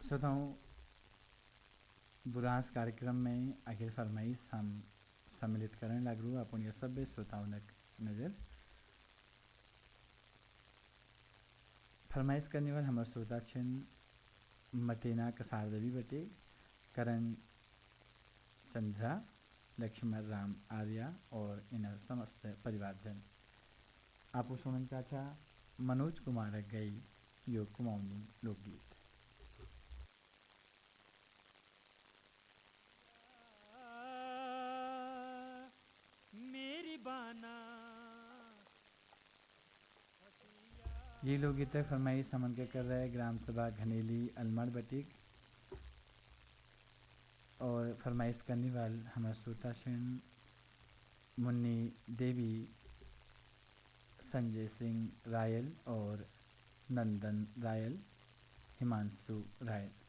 श्रोताओं, बुरास कार्यक्रम में आखिर फरमाइश हम सम्मिलित करण लागू अपन ये सभ्य श्रोताओं नजर फरमाइश करने वाले हमारे श्रोता छिन मटेना कसार देवी बटे करण चंद्रा लक्ष्मण राम आर्या और इन समस्त परिवारजन। आपको सुनन चाचा मनोज कुमार गई यो कुमाऊनी लोकगीत। मेरी बाना ये लोकगीत फरमाइश हमन के कर रहे ग्राम सभा घनेली अलमड़ बटिक और फरमाइश करने वाले हमारे श्रोता सिंह मुन्नी देवी, संजय सिंह रायल और नंदन रायल, हिमांशु रायल।